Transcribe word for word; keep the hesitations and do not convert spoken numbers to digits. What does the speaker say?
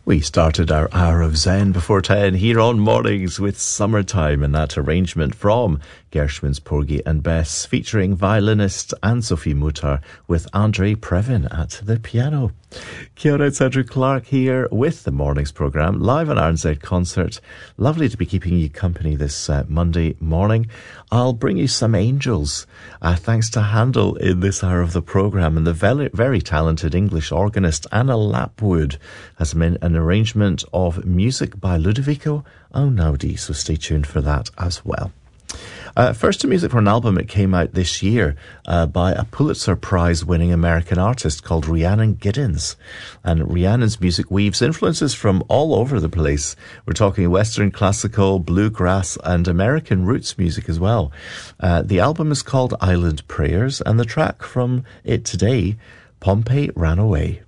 We started our hour of Zen before ten here on Mornings with Summertime, and that arrangement from Gershwin's Porgy and Bess, featuring violinist Anne-Sophie Mutter with Andre Previn at the piano. Kia ora, Cedric Clark here with the Mornings programme, live on R N Z Concert. Lovely to be keeping you company this uh, Monday morning. I'll bring you some angels, uh, thanks to Handel in this hour of the programme, and the very, very talented English organist Anna Lapwood has made an arrangement of music by Ludovico Einaudi, so stay tuned for that as well. Uh, first to music for an album that came out this year uh, by a Pulitzer Prize winning American artist called Rhiannon Giddens. And Rhiannon's music weaves influences from all over the place. We're talking Western classical, bluegrass and American roots music as well. Uh, the album is called Island Prayers, and the track from it today, Pompey Ran Away.